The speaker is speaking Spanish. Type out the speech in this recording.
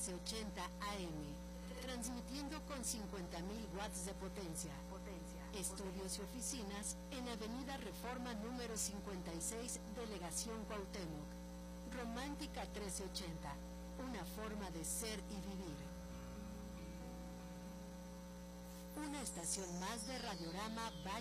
1380 AM, transmitiendo con 50.000 watts de potencia. Estudios y oficinas en Avenida Reforma número 56, Delegación Cuauhtémoc. Romántica 1380, una forma de ser y vivir. Una estación más de Radiorama Valle